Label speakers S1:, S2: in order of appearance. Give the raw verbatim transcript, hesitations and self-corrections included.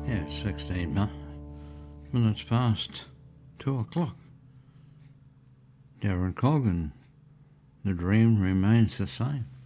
S1: Yeah, sixteen mi- minutes past two o'clock. Darren Cogan, the dream remains the same.